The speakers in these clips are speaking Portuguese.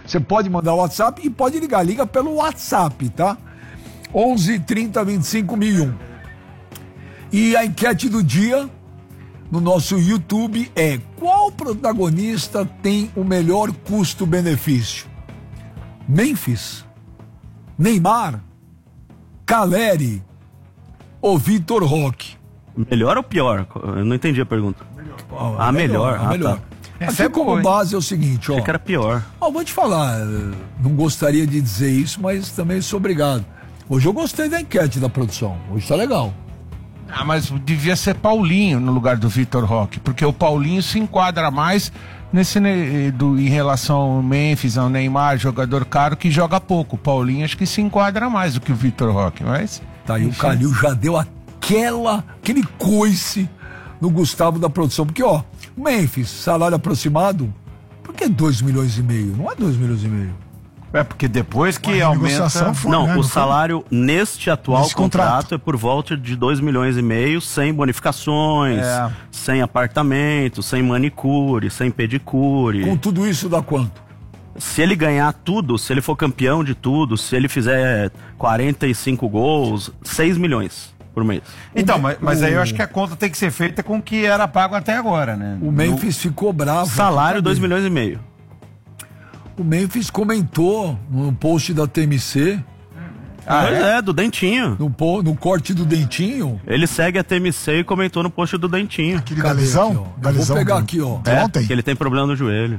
Você pode mandar o WhatsApp e pode ligar. Liga pelo WhatsApp, tá? 11 30 25 1001. E a enquete do dia no nosso YouTube é: qual protagonista tem o melhor custo-benefício? Memphis, Neymar, Caleri ou Vitor Roque? Melhor ou pior? Eu não entendi a pergunta. Melhor. Melhor. Tá. Aqui como base é o seguinte, ó. Achei que era pior. Vou te falar, não gostaria de dizer isso, mas também sou obrigado. Hoje eu gostei da enquete da produção, hoje tá legal. Mas devia ser Paulinho no lugar do Vitor Roque, porque o Paulinho se enquadra mais em relação ao Memphis, ao Neymar, jogador caro que joga pouco. O Paulinho acho que se enquadra mais do que o Vitor Roque, mas... Tá aí, o Calil já deu aquele coice no Gustavo da produção, porque ó, o Memphis, salário aproximado, por que 2 milhões e meio? Não é 2 milhões e meio. É porque depois que aumenta... O salário neste atual contrato é por volta de 2 milhões e meio, sem bonificações, sem apartamento, sem manicure, sem pedicure. Com tudo isso dá quanto? Se ele ganhar tudo, se ele for campeão de tudo, se ele fizer 45 gols, 6 milhões por mês. Então, mas aí eu acho que a conta tem que ser feita com o que era pago até agora, né? O Memphis ficou bravo. Salário 2 milhões e meio. O Memphis comentou no post da TMC. Do Dentinho. No corte do Dentinho. Ele segue a TMC e comentou no post do Dentinho. Aquele da lesão? Vou pegar aqui, ó. Que ele tem problema no joelho.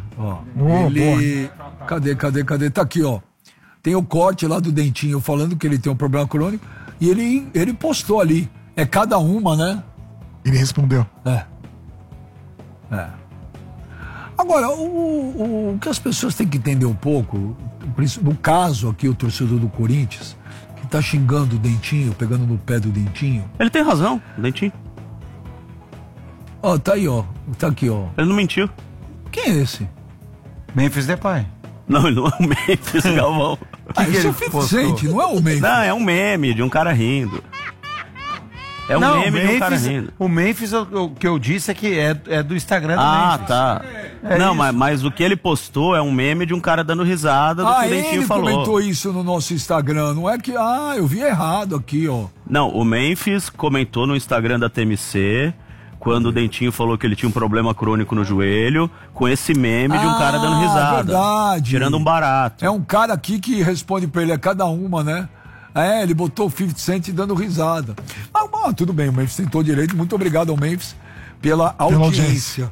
Cadê? Tá aqui, ó. Tem o corte lá do Dentinho falando que ele tem um problema crônico. E ele postou ali. É cada uma, né? Ele respondeu. Agora, o que as pessoas têm que entender um pouco, no caso aqui, o torcedor do Corinthians, que tá xingando o Dentinho, pegando no pé do Dentinho. Ele tem razão, o Dentinho. Tá aí, ó. Tá aqui, ó. Ele não mentiu. Quem é esse? Memphis Depay. Não, ele não é o Memphis, Galvão. Isso é o 50 Cent, não é o Memphis. Não, é um meme de um cara rindo. É um meme de um cara rindo. O Memphis, o que eu disse é que é do Instagram do Memphis. Tá. Não, mas o que ele postou é um meme de um cara dando risada do que o Dentinho falou. Ele comentou isso no nosso Instagram, não é que... eu vi errado aqui, ó. Não, o Memphis comentou no Instagram da TMC, quando o Dentinho falou que ele tinha um problema crônico no joelho, com esse meme de um cara dando risada. Verdade. Tirando um barato. É um cara aqui que responde pra ele a cada uma, né? Ele botou o 50 Cent dando risada. Tudo bem, o Memphis tem todo direito. Muito obrigado ao Memphis pela audiência.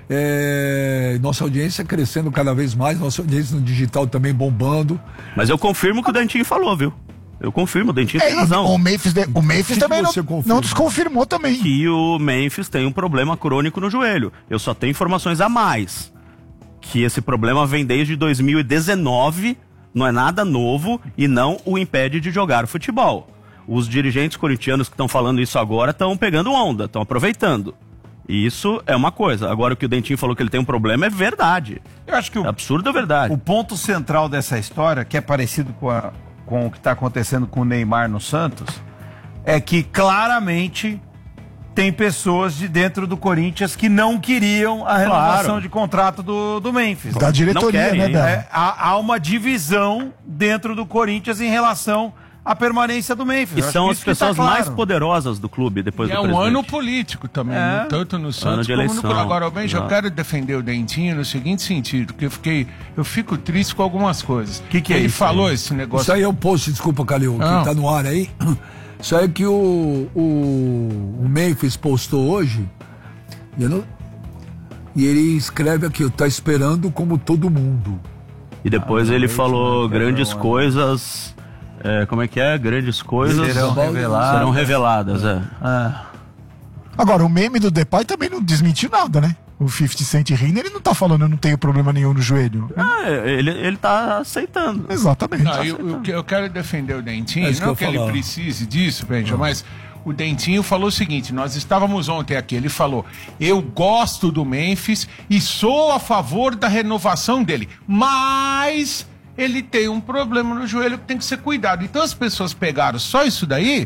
Nossa audiência crescendo cada vez mais, nossa audiência no digital também bombando. Mas eu confirmo o que o Dentinho falou, viu? Eu confirmo, o Dentinho tem razão. O Memphis também não desconfirmou também. Que o Memphis tem um problema crônico no joelho. Eu só tenho informações a mais. Que esse problema vem desde 2019, não é nada novo e não o impede de jogar futebol. Os dirigentes corintianos que estão falando isso agora estão pegando onda, estão aproveitando. E isso é uma coisa. Agora o que o Dentinho falou que ele tem um problema é verdade. Eu acho que é absurdo, é verdade. O ponto central dessa história, que é parecido com o que está acontecendo com o Neymar no Santos, é que claramente tem pessoas de dentro do Corinthians que não queriam a renovação de contrato do Memphis. Da diretoria, querem, né? Há uma divisão dentro do Corinthians em relação à permanência do Memphis. E são as pessoas mais poderosas do clube depois do presidente. É um ano político também, tanto no Santos como no Corinthians. Agora, Benja, eu quero defender o Dentinho no seguinte sentido, porque eu fico triste com algumas coisas. O que é ele isso? falou esse negócio. Isso aí é o post, desculpa, Calil, que tá no ar aí. Isso aí que o Memphis postou hoje. E ele escreve aqui, tá esperando como todo mundo. E depois ele falou grandes coisas. Como é que é? Grandes coisas serão reveladas. Agora, o meme do Depay também não desmentiu nada, né? O 50 Cent rindo, ele não tá falando eu não tenho problema nenhum no joelho. Ele tá aceitando. Exatamente. Eu quero defender o Dentinho, não que ele precise disso, Benja, mas o Dentinho falou o seguinte, nós estávamos ontem aqui, ele falou, eu gosto do Memphis e sou a favor da renovação dele, mas ele tem um problema no joelho que tem que ser cuidado. Então as pessoas pegaram só isso daí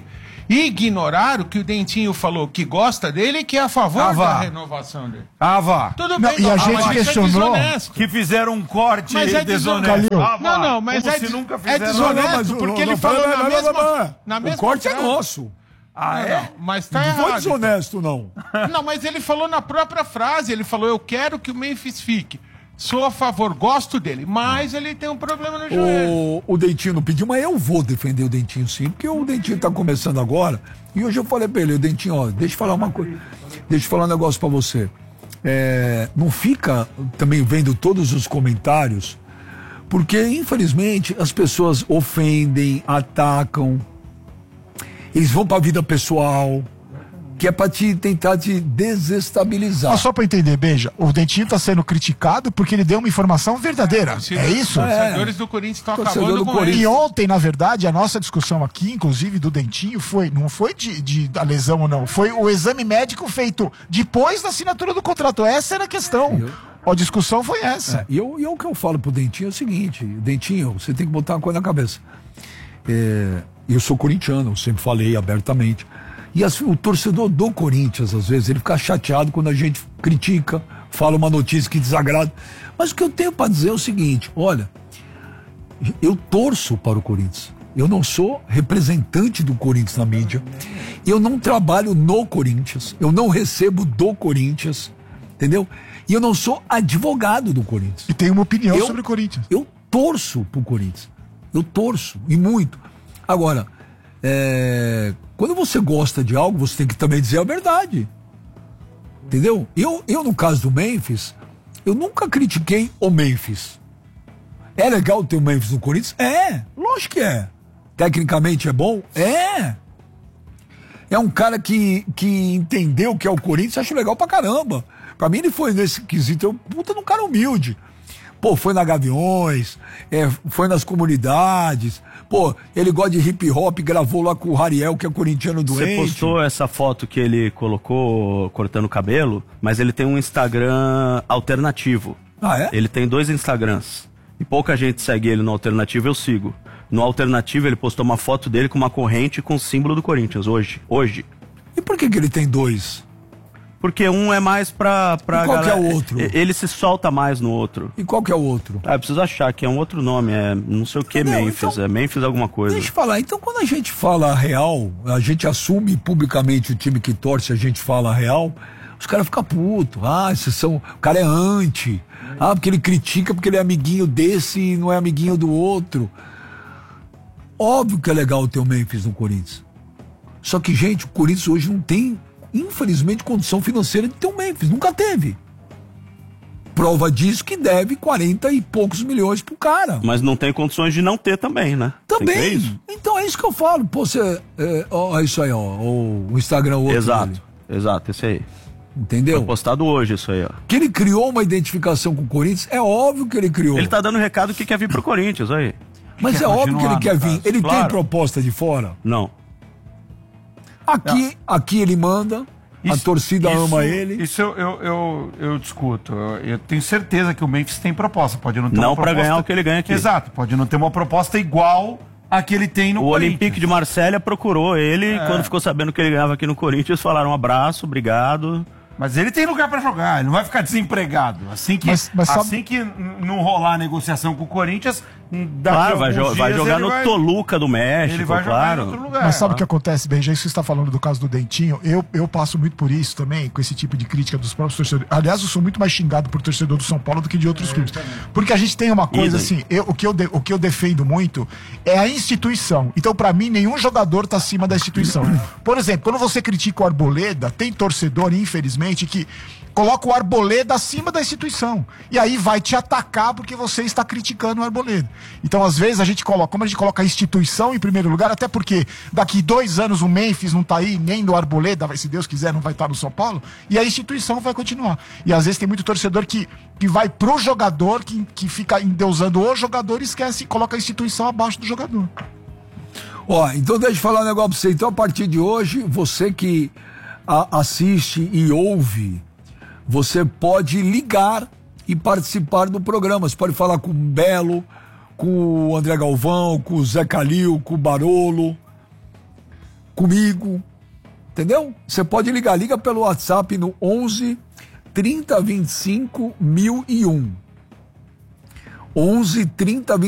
E ignoraram que o Dentinho falou que gosta dele e que é a favor da renovação dele. Vá. Tudo Não, bem, e a mas gente isso questionou que fizeram um corte Mas é desonesto. Não, mas Como é, se nunca é fizeram. desonesto, porque ele falou na mesma O corte é frase. nosso. Não, mas tá Não foi errado. desonesto, não. Não, mas ele falou na própria frase, ele falou, eu quero que o Memphis fique. Sou a favor, gosto dele, mas ele tem um problema no joelho. O Dentinho não pediu, mas eu vou defender o Dentinho sim, porque o Dentinho tá começando agora. E hoje eu falei pra ele, o Dentinho, ó, deixa eu falar uma coisa, deixa eu falar um negócio pra você. Não fica também vendo todos os comentários, porque infelizmente as pessoas ofendem, atacam, eles vão pra vida pessoal, que é pra tentar te desestabilizar. Mas só pra entender, Beija, o Dentinho tá sendo criticado porque ele deu uma informação verdadeira. É isso? Os torcedores do Corinthians estão Torcedor acabando do com ele. E ontem, na verdade, a nossa discussão aqui, inclusive do Dentinho, não foi da lesão ou não, foi o exame médico feito depois da assinatura do contrato. Essa era a questão. A discussão foi essa. E o que eu falo pro Dentinho é o seguinte, Dentinho, você tem que botar uma coisa na cabeça. Eu sou corintiano, eu sempre falei abertamente. E assim, o torcedor do Corinthians, às vezes, ele fica chateado quando a gente critica, fala uma notícia que desagrada. Mas o que eu tenho para dizer é o seguinte, olha, eu torço para o Corinthians. Eu não sou representante do Corinthians na mídia. Eu não trabalho no Corinthians. Eu não recebo do Corinthians. Entendeu? E eu não sou advogado do Corinthians. E tem uma opinião sobre o Corinthians. Eu torço pro Corinthians. Eu torço, e muito. Agora, quando você gosta de algo, você tem que também dizer a verdade. Entendeu? Eu no caso do Memphis, eu nunca critiquei o Memphis. É legal ter o Memphis no Corinthians? Lógico que é. Tecnicamente é bom? É um cara que entendeu o que é o Corinthians, acho legal pra caramba. Pra mim ele foi nesse quesito, puta de um cara humilde. Pô, foi na Gaviões, foi nas comunidades. Pô, ele gosta de hip hop, gravou lá com o Rariel, que é corintiano doente. Você postou essa foto que ele colocou cortando o cabelo, mas ele tem um Instagram alternativo. Ah, é? Ele tem 2 Instagrams. E pouca gente segue ele no alternativo, eu sigo. No alternativo ele postou uma foto dele com uma corrente com o símbolo do Corinthians, hoje. E por que ele tem 2? Porque um é mais pra E qual galera, que é o outro? Ele se solta mais no outro. E qual que é o outro? Eu preciso achar que é um outro nome, não sei o que, Não, Memphis, então, é Memphis alguma coisa. Deixa eu falar, então quando a gente fala a real, a gente assume publicamente o time que torce, a gente fala a real, os caras ficam putos. O cara é anti. Porque ele critica porque ele é amiguinho desse e não é amiguinho do outro. Óbvio que é legal ter o Memphis no Corinthians. Só que, gente, o Corinthians hoje não tem, infelizmente, condição financeira de ter um Memphis. Nunca teve. Prova disso que deve 40 e poucos milhões pro cara. Mas não tem condições de não ter também, né? Tem que ter isso. Então é isso que eu falo. Pô, você... é isso aí, ó. O Instagram outro Exato, dele. exato, esse aí. Entendeu? Foi postado hoje isso aí, ó. Que ele criou uma identificação com o Corinthians, é óbvio que ele criou. Ele tá dando recado que quer vir pro Corinthians, aí. Mas quer é óbvio que continuar, ele quer no vir. caso. Ele tem Claro. proposta de fora. Não. Aqui ele manda, a torcida ama ele. Isso eu discuto. Eu tenho certeza que o Memphis tem proposta. Pode não ter Não uma pra proposta... ganhar o que ele ganha aqui. Exato. Pode não ter uma proposta igual a que ele tem no O Corinthians. Olympique de Marselha procurou ele quando ficou sabendo que ele ganhava aqui no Corinthians, falaram um abraço, obrigado. Mas ele tem lugar pra jogar, ele não vai ficar desempregado. Assim que, Mas sabe- assim que não rolar a negociação com o Corinthians, daqui Claro, a vai, alguns vai dias jogar ele no vai- Toluca do México, Ele vai jogar claro. em outro lugar. Mas sabe o que acontece, Benja? Isso que você está falando do caso do Dentinho, eu passo muito por isso também, com esse tipo de crítica dos próprios torcedores. Aliás, eu sou muito mais xingado por torcedor do São Paulo do que de outros clubes. Porque a gente tem uma coisa Idem. assim, o que eu defendo muito é a instituição. Então, pra mim, nenhum jogador tá acima da instituição. Por exemplo, quando você critica o Arboleda, tem torcedor, infelizmente, que coloca o Arboleda acima da instituição. E aí vai te atacar porque você está criticando o Arboleda. Então, às vezes, a gente coloca, como a gente coloca a instituição em primeiro lugar, até porque daqui 2 anos o Memphis não tá aí, nem do Arboleda, se Deus quiser, não vai estar no São Paulo, e a instituição vai continuar. E às vezes tem muito torcedor que vai pro jogador, que fica endeusando o jogador e esquece, coloca a instituição abaixo do jogador. Ó, então deixa eu falar um negócio pra você. Então, a partir de hoje, você que assiste e ouve, você pode ligar e participar do programa. Você pode falar com o Belo, com o André Galvão, com o Zé Calil, com o Barolo, comigo, entendeu? Você pode liga pelo WhatsApp no 11 30 25 1001. 11 30